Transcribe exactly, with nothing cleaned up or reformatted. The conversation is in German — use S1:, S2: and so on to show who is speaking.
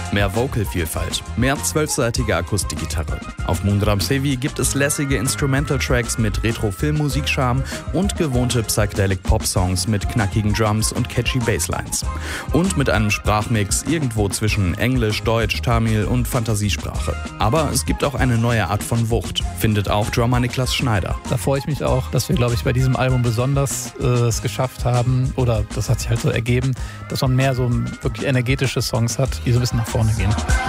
S1: Mehr Vocalvielfalt, mehr zwölfseitige Akustikgitarre. Auf Moondrum Sevi gibt es lässige Instrumental-Tracks mit Retro-Film-Musikcharme und gewohnte Psychedelic-Pop-Songs mit knackigen Drums und catchy Basslines. Und mit einem Sprachmix irgendwo zwischen Englisch, Deutsch, Tamil und Fantasiesprache. Aber es gibt auch eine neue Art von Wucht, findet auch Drummer Niklas Schneider.
S2: Da freue ich mich auch, dass wir, glaube ich, bei diesem Album besonders äh, es geschafft haben, oder das hat sich halt so ergeben, dass man mehr so wirklich energetische Songs hat, die so ein bisschen nach vorne gehen.